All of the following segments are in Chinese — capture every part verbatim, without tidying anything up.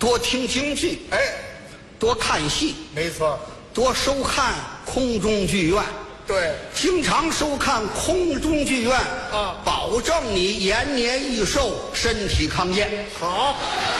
多听京剧， 哎， 多看戏， 没错， 多收看空中剧院。 对， 经常收看空中剧院啊保证你延年益寿，身体康健。 好，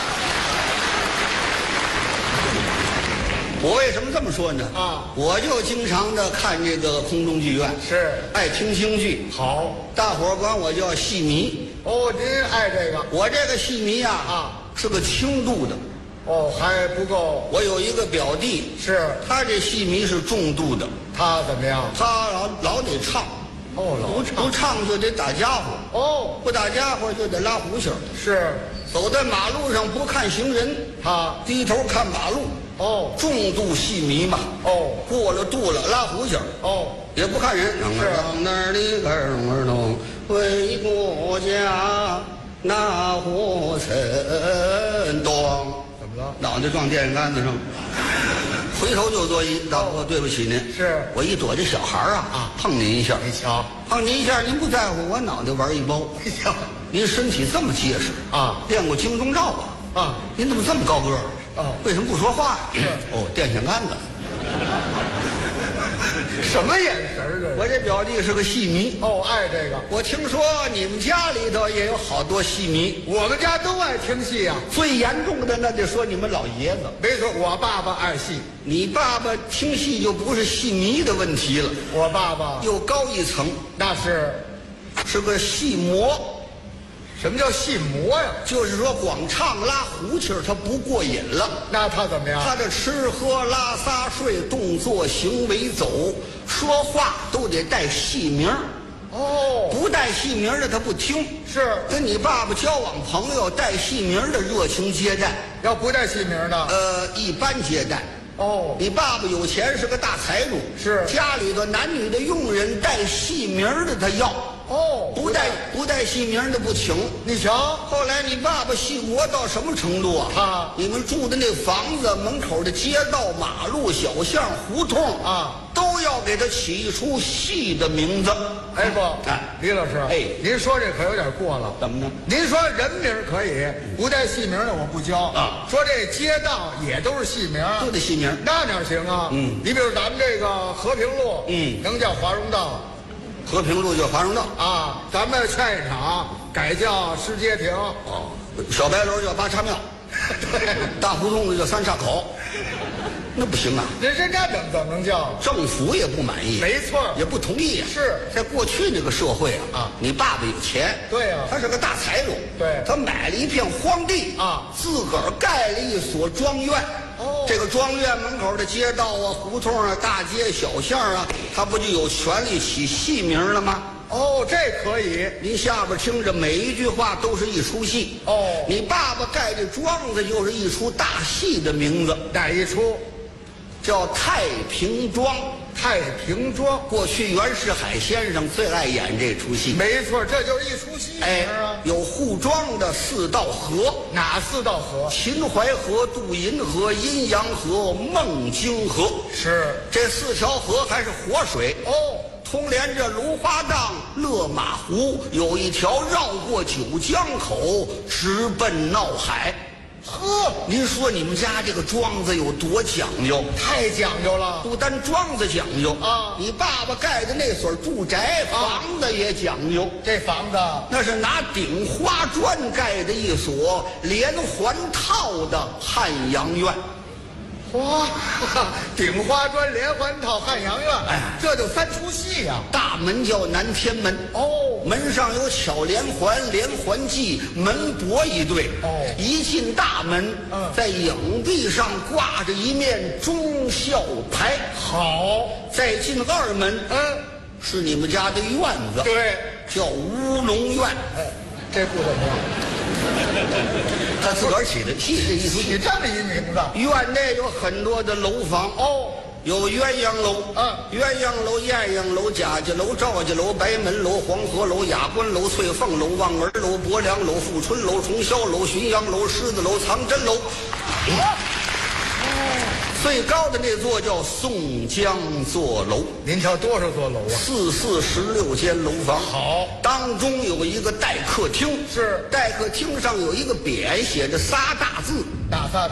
我为什么这么说呢？ 啊我就经常的看这个空中剧院， 是爱听京剧。 好。 大伙儿管我叫戏迷。 哦，您爱这个我这个戏迷啊， 啊是个轻度的。 哦，还不够。 我有一个表弟， 是他这戏迷是重度的， 他怎么样？ 他老老得唱， 哦，老不唱就得打家伙， 哦， 不打家伙就得拉胡琴儿。 是走在马路上不看行人， 他。 低头看马路， 哦重度戏迷嘛。 哦过了度了拉胡琴儿， 哦， 也不看人。 是那儿的儿儿童为国家那火神咚， 怎么了？ 脑袋撞电线杆子上，回头就作揖。大哥，对不起您， 是我一躲这小孩儿啊啊，碰您一下， 你瞧， 碰您一下，您不在乎，我脑袋玩一包。 哎呀， 您身体这么结实啊练过京中照吧？ 啊， 您怎么这么高个儿？ 哦为什么不说话呀？ 是哦，电线杆子。 什么眼神儿这是？ 我这表弟是个戏迷， 哦，爱这个。 我听说你们家里头也有好多戏迷， 我们家都爱听戏呀、 最严重的那得说你们老爷子。 没错，我爸爸爱戏， 你爸爸听戏就不是戏迷的问题了， 我爸爸又高一层， 那是是个戏魔。 什么叫戏魔呀？ 就是说光唱拉胡琴儿他不过瘾了， 那他怎么样？ 他的吃喝拉撒睡动作行为走说话都得带戏名儿， 哦， 不带戏名儿的他不听。 是跟你爸爸交往朋友带戏名儿的热情接待， 要不带戏名呢？ 呃，一般接待。 哦， 你爸爸有钱，是个大财主， 是家里头男女的佣人带戏名儿的他要， 哦， 不带不带戏名儿的不请。 你瞧， 后来你爸爸戏魔到什么程度啊？ 啊你们住的那房子门口的街道、马路、小巷、胡同啊， 都要给他起一出戏的名字。 哎不， 哎李老师， 哎您说这可有点过了。 怎么呢？ 您说人名可以，不带戏名的我不教啊。 说这街道也都是戏名， 都得戏名。 那哪行啊？ 嗯你比如咱们这个和平路， 嗯能叫华容道和平路叫华容道， 啊。咱们劝业场改叫石街亭， 哦，小白楼叫八叉庙， 对， 大胡同子叫三岔口，那不行啊！ 人家那怎么怎么能叫？ 政府也不满意， 没错， 也不同意啊。 是在过去那个社会啊， 啊你爸爸有钱， 对呀他是个大财主， 对他买了一片荒地啊自个儿盖了一所庄园。 哦这个庄园门口的街道啊、胡同啊、大街小巷啊，他不就有权利起戏名了吗？ 哦，这可以。 您下边听着，每一句话都是一出戏。 哦你爸爸盖这庄子就是一出大戏的名字， 哪一出？ 叫太平庄。 太平庄。 过去袁世海先生最爱演这出戏。 没错，这就是一出戏名哎啊。， 有护庄的四道河： 哪四道河？ 秦淮河、渡银河、阴阳河、孟京河。 是这四条河还是活水哦， 通连着芦花荡、勒马湖，有一条绕过九江口，直奔闹海。 呵， 您说你们家这个庄子有多讲究？ 太讲究了。 不单庄子讲究啊你爸爸盖的那所住宅房子也讲究。 这房子那是拿顶花砖盖的一所连环套的汉阳院。 哇，顶花砖连环套汉阳院， 哎这就三出戏呀、 大门叫南天门， 哦门上有巧连环、连环计、门帛一对。 哦一进大门， 嗯在影壁上挂着一面忠孝牌。 好， 再进二门， 嗯， 是你们家的院子， 对， 叫乌龙院。 哎，这不怎么样。 他自个儿起的，起这一出起戏。 这么一名字， 院内有很多的楼房， 哦， 有鸳鸯楼， 嗯鸳鸯楼、艳阳楼、贾家楼、赵家楼、白门楼、黄河楼、雅观楼、翠凤楼、望儿楼、博良楼、富春楼、重霄楼、浔阳楼、狮子楼、藏真楼。最高的那座叫宋江座楼， 您瞧多少座楼啊？ 四四十六间楼房。 好， 当中有一个待客厅， 是待客厅上有一个匾，写着仨大字， 哪仨？